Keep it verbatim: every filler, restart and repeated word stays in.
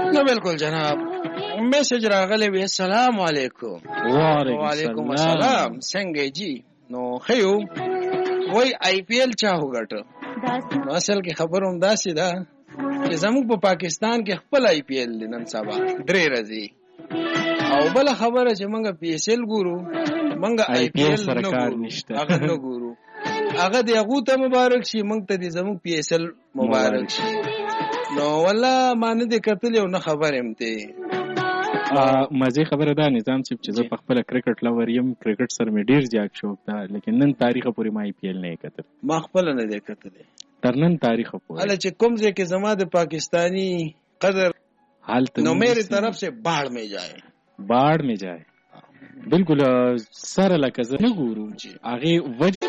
نو بالکل جناب میسج راغلی وی السلام علیکم. وعلیکم السلام. څنګه جی؟ نو خیو وای آی پی ایل چا وګټه. نو اصل کې خبر هم داسې ده چې زموږ په پاکستان کې خپل آی پی ایل نن سبا درې ورځې او بل خبره چې موږ پی ایس ایل ګورو موږ آی پی ایل نه ګورو هغه نه ګورو هغه دی هغه ته مبارک شي موږ ته دې زموږ پی ایس ایل مبارک شي. نو والله ما نه دې کتل او نه خبر هم ته مزه خبره ده نظام چې زه په خپل کرکټ لور یم کرکټ سره مې ډیر زیات شوق ده لیکن نن تاریخ پورې ما آی پی ایل نه کتل. ما خپل نه دې کتل تر نن تاریخ پورې اله چې کوم ځای کې زما د پاکستانی قدر حالت نو میری طرف سے باڑ میں جائے باڑ میں جائے بالکل سره لکه زه نه ګورم هغه